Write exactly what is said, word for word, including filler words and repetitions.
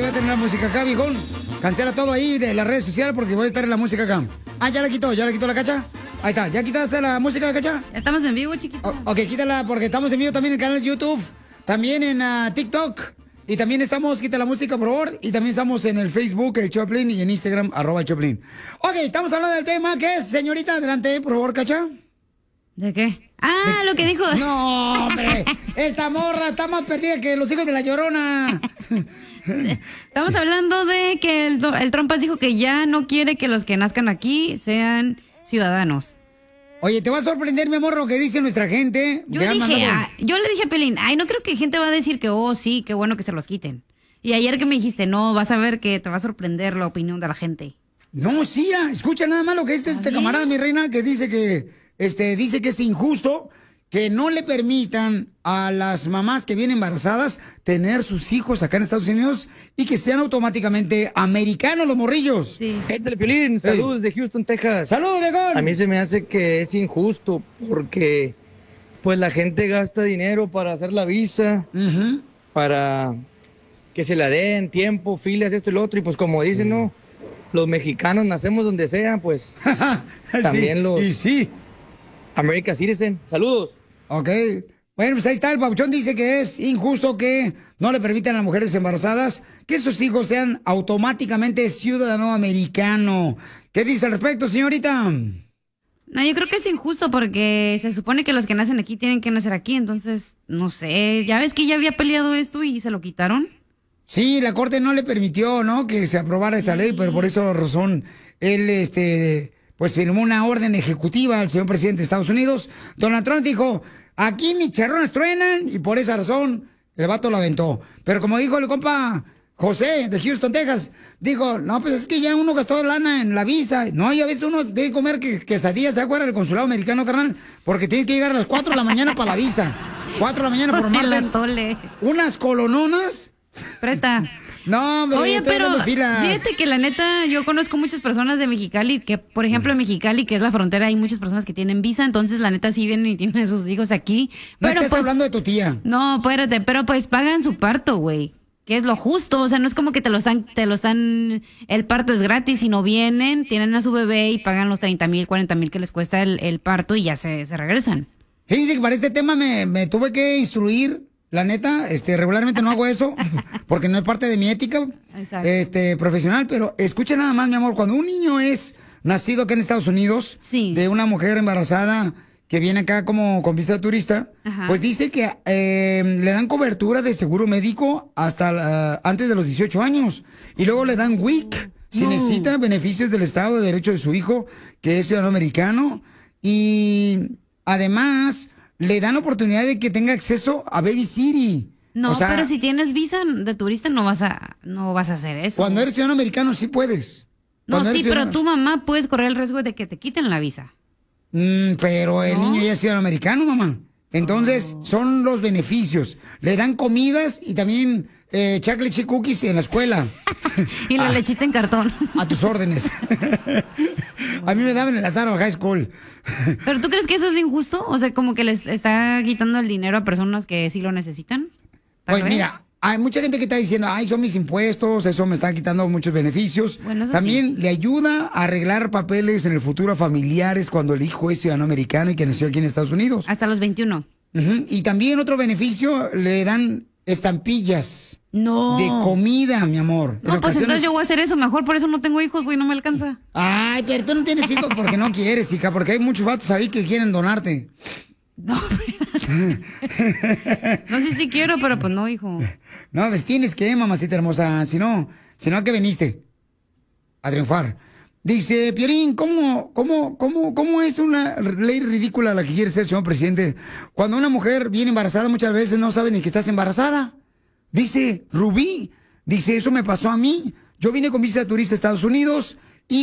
voy a tener la música acá, viejón. Cancela todo ahí de las redes sociales porque voy a estar en la música acá. Ah, ya la quitó, ya la quitó la cacha. Ahí está, ¿ya quitaste la música, cacha? Ya estamos en vivo, chiquito. O- ok, quítala porque estamos en vivo también en el canal de YouTube, también en uh, TikTok. Y también estamos, quita la música, por favor. Y también estamos en el Facebook, el Choplin, y en Instagram, arroba Choplin. Ok, estamos hablando del tema que es, señorita, adelante, por favor, cacha. ¿De qué? Ah, lo que dijo. No, hombre, esta morra está más perdida que los hijos de la Llorona. Estamos hablando de que el, el Trompas dijo que ya no quiere que los que nazcan aquí sean ciudadanos. Oye, te va a sorprender, mi amor, lo que dice nuestra gente. Yo, Ya dije, mandado- ah, yo le dije a Pelín, ay, no creo que gente va a decir que, oh, sí, qué bueno que se los quiten. Y ayer que me dijiste, no, vas a ver que te va a sorprender la opinión de la gente. No, sí, ah, escucha nada más lo que es este camarada, mi reina, que dice que, este, dice que es injusto que no le permitan a las mamás que vienen embarazadas tener sus hijos acá en Estados Unidos y que sean automáticamente americanos los morrillos. Sí. Gente del Piolín, saludos de Houston, Texas. ¡Saludos, viejón! A mí se me hace que es injusto porque pues la gente gasta dinero para hacer la visa, Ujú. para que se la den tiempo, filas, esto y lo otro. Y pues como dicen, ¿no? Los mexicanos nacemos donde sea, pues también Sí, los y sí. American Citizen. Saludos. Ok. Bueno, pues ahí está, el Pabuchón dice que es injusto que no le permitan a las mujeres embarazadas que sus hijos sean automáticamente ciudadano americano. ¿Qué dice al respecto, señorita? No, yo creo que es injusto porque se supone que los que nacen aquí tienen que nacer aquí, entonces, no sé, ya ves que ya había peleado esto y se lo quitaron. Sí, la Corte no le permitió, ¿no?, que se aprobara esta ley, pero por esa razón él, este, pues firmó una orden ejecutiva al señor presidente de Estados Unidos. Donald Trump dijo, aquí mis charrones truenan, y por esa razón el vato lo aventó. Pero como dijo el compa José de Houston, Texas, dijo, no, pues es que ya uno gastó lana en la visa. No, y a veces uno tiene que comer que, quesadillas, ¿se acuerda del consulado americano, carnal? Porque tiene que llegar a las cuatro de la mañana para la visa. cuatro de la mañana formarte La tole. unas colononas. Presta. No, hombre, Oye, estoy pero hablando de filas. fíjate que la neta, yo conozco muchas personas de Mexicali, que por ejemplo en Mexicali, que es la frontera, hay muchas personas que tienen visa, entonces la neta sí vienen y tienen a sus hijos aquí. No Pero estás pues, hablando de tu tía. no, espérate, pero pues pagan su parto, güey. Que es lo justo, o sea, no es como que te lo están, te lo están, el parto es gratis y no vienen, tienen a su bebé y pagan los treinta mil, cuarenta mil que les cuesta el, el parto y ya se, se regresan. Fíjense que para este tema me, me tuve que instruir, la neta, este, regularmente no hago eso, porque no es parte de mi ética, Exacto. este, profesional, pero escucha nada más, mi amor, cuando un niño es nacido acá en Estados Unidos, Sí. de una mujer embarazada que viene acá como con visa de turista, Ajá. pues dice que eh, le dan cobertura de seguro médico hasta la- antes de los dieciocho años, y luego le dan W I C, si No. necesita beneficios del Estado de Derecho de su hijo, que es ciudadano americano, y además le dan oportunidad de que tenga acceso a Baby City. No, O sea, pero si tienes visa de turista no vas a, no vas a hacer eso. cuando eres ciudadano americano sí puedes. No, Cuando sí, eres pero ciudadano- tu mamá puedes correr el riesgo de que te quiten la visa. Mm, pero el ¿No? niño ya es ciudadano americano, mamá. Entonces, son los beneficios. Le dan comidas y también eh, chocolate chip cookies en la escuela. Y la Ah. lechita en cartón. A tus órdenes. A mí me daban en la Zara High School. ¿Pero tú crees que eso es injusto? O sea, como que les está quitando el dinero a personas que sí lo necesitan. Tal Pues vez. mira, hay mucha gente que está diciendo, ay, son mis impuestos, eso me está quitando muchos beneficios. Bueno, eso También le ayuda a arreglar papeles en el futuro a familiares cuando el hijo es ciudadano americano y que nació aquí en Estados Unidos. Hasta los veintiuno. Ujú. Y también otro beneficio, le dan estampillas No. de comida, mi amor. En No, pues ocasiones- entonces yo voy a hacer eso. Mejor por eso no tengo hijos, güey, no me alcanza. Ay, pero tú no tienes hijos porque no quieres, hija, porque hay muchos vatos ahí que quieren donarte. No, espérate. No sé si quiero, pero pues no, hijo. No, pues tienes que, mamacita hermosa. Si no, si no, ¿a qué veniste? A triunfar. Dice, Piolín, ¿cómo, cómo, cómo, ¿cómo es una ley ridícula la que quiere ser el señor presidente? Cuando una mujer viene embarazada, muchas veces no sabe ni que estás embarazada. Dice Rubí, dice, eso me pasó a mí. Yo vine con visa de turista a Estados Unidos